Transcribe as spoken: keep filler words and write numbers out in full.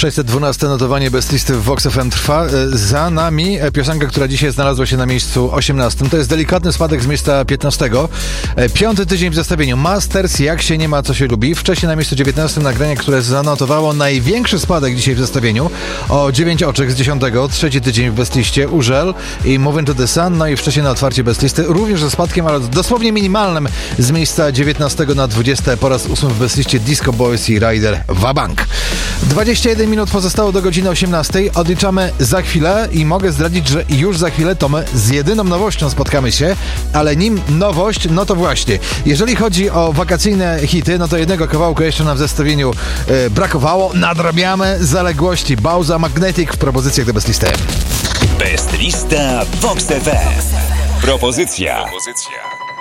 sześćset dwanaście notowanie bez listy w Vox F M trwa. Za nami piosenka, która dzisiaj znalazła się na miejscu osiemnastym. To jest delikatny spadek z miejsca piętnastego. Piąty tydzień w zestawieniu Masters, Jak się nie ma, co się lubi. Wcześniej na miejscu dziewiętnastym nagranie, które zanotowało największy spadek dzisiaj w zestawieniu. O dziewięć oczek z dziesiątego. Trzeci tydzień w bezliście Urzel i Moving to the Sun. No i wcześniej na otwarcie bez listy. Również ze spadkiem, ale dosłownie minimalnym z miejsca dziewiętnastego na dwudzieste. Po raz ósmy w bezliście Disco Boys i Rider Wabank. dwadzieścia jeden minut pozostało do godziny osiemnastej. Odliczamy za chwilę i mogę zdradzić, że już za chwilę to my z jedyną nowością spotkamy się, ale nim nowość, no to właśnie, jeżeli chodzi o wakacyjne hity, no to jednego kawałka jeszcze nam w zestawieniu e, brakowało. Nadrabiamy zaległości. Bauza Magnetic w propozycjach do Best Best Lista Vox F M. Propozycja. Propozycja.